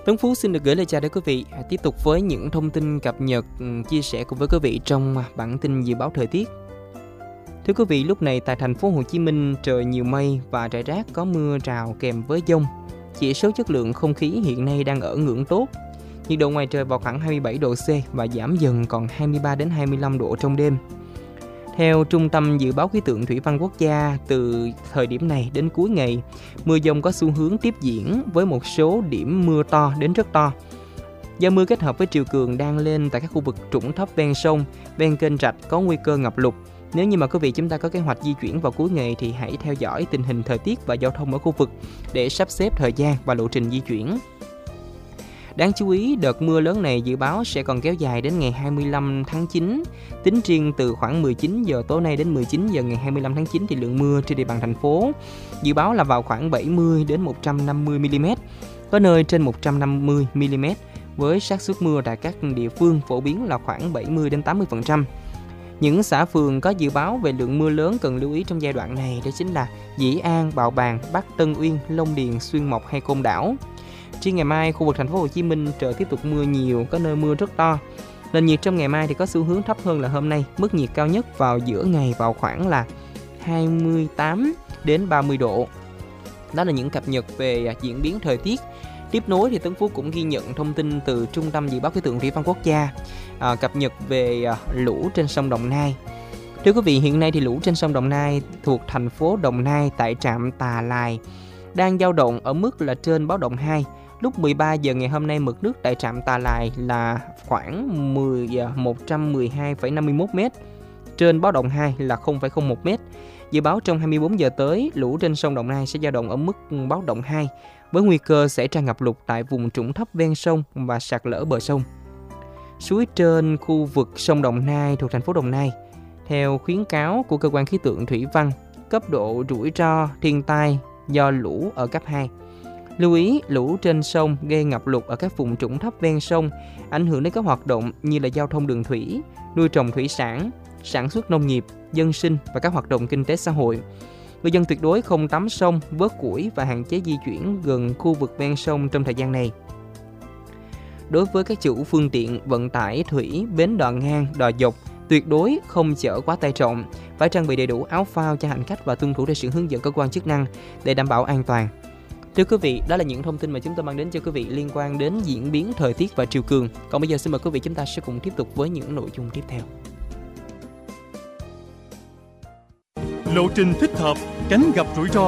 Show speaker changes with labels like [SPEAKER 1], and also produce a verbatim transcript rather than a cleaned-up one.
[SPEAKER 1] Tuấn Phú xin được gửi lời chào đến quý vị. Tiếp tục với những thông tin cập nhật chia sẻ cùng với quý vị trong bản tin dự báo thời tiết. Thưa quý vị, lúc này tại thành phố Hồ Chí Minh trời nhiều mây và rải rác có mưa rào kèm với dông. Chỉ số chất lượng không khí hiện nay đang ở ngưỡng tốt. Nhiệt độ ngoài trời vào khoảng hai mươi bảy độ C và giảm dần còn hai mươi ba đến hai mươi lăm độ trong đêm. Theo Trung tâm Dự báo Khí tượng Thủy văn Quốc gia, từ thời điểm này đến cuối ngày, mưa dông có xu hướng tiếp diễn với một số điểm mưa to đến rất to. Do mưa kết hợp với triều cường đang lên tại các khu vực trũng thấp ven sông, ven kênh rạch có nguy cơ ngập lụt. Nếu như mà quý vị chúng ta có kế hoạch di chuyển vào cuối ngày thì hãy theo dõi tình hình thời tiết và giao thông ở khu vực để sắp xếp thời gian và lộ trình di chuyển. Đáng chú ý, đợt mưa lớn này dự báo sẽ còn kéo dài đến ngày hai mươi lăm tháng chín. Tính riêng từ khoảng mười chín giờ tối nay đến mười chín giờ ngày hai mươi lăm tháng chín thì lượng mưa trên địa bàn thành phố dự báo là vào khoảng bảy mươi đến một trăm năm mươi mi-li-mét, có nơi trên một trăm năm mươi mi-li-mét, với xác suất mưa tại các địa phương phổ biến là khoảng bảy mươi đến tám mươi phần trăm. Những xã phường có dự báo về lượng mưa lớn cần lưu ý trong giai đoạn này đó chính là Dĩ An, Bào Bàng, Bắc Tân Uyên, Long Điền, Xuyên Mộc hay Côn Đảo. Riêng ngày mai, khu vực thành phố Hồ Chí Minh trời tiếp tục mưa nhiều, có nơi mưa rất to. Nền nhiệt trong ngày mai thì có xu hướng thấp hơn là hôm nay, mức nhiệt cao nhất vào giữa ngày vào khoảng là hai mươi tám đến ba mươi độ. Đó là những cập nhật về diễn biến thời tiết. Tiếp nối thì Tấn Phú cũng ghi nhận thông tin từ Trung tâm Dự báo Khí tượng Thủy văn Quốc gia à, cập nhật về à, lũ trên sông Đồng Nai. Thưa quý vị, hiện nay thì lũ trên sông Đồng Nai thuộc thành phố Đồng Nai tại trạm Tà Lài đang dao động ở mức là trên báo động hai. Lúc mười ba giờ ngày hôm nay, mực nước tại trạm Tà Lài là khoảng một trăm mười hai phẩy năm mươi mốt mét, trên báo động hai là không phẩy không một mét. Dự báo trong hai mươi bốn giờ tới, lũ trên sông Đồng Nai sẽ dao động ở mức báo động hai, với nguy cơ xảy ra ngập lụt tại vùng trũng thấp ven sông và sạt lở bờ sông. Suối trên khu vực sông Đồng Nai thuộc thành phố Đồng Nai, theo khuyến cáo của cơ quan khí tượng thủy văn, cấp độ rủi ro thiên tai do lũ ở cấp hai. Lưu ý, lũ trên sông gây ngập lụt ở các vùng trũng thấp ven sông, ảnh hưởng đến các hoạt động như là giao thông đường thủy, nuôi trồng thủy sản, sản xuất nông nghiệp, dân sinh và các hoạt động kinh tế xã hội. Người dân tuyệt đối không tắm sông, vớt củi và hạn chế di chuyển gần khu vực ven sông trong thời gian này. Đối với các chủ phương tiện vận tải thủy, bến đò ngang, đò dọc, tuyệt đối không chở quá tải trọng, phải trang bị đầy đủ áo phao cho hành khách và tuân thủ theo sự hướng dẫn cơ quan chức năng để đảm bảo an toàn. Thưa quý vị, đó là những thông tin mà chúng tôi mang đến cho quý vị liên quan đến diễn biến thời tiết và triều cường. Còn bây giờ xin mời quý vị chúng ta sẽ cùng tiếp tục với những nội dung tiếp theo.
[SPEAKER 2] Lộ trình thích hợp, tránh gặp rủi ro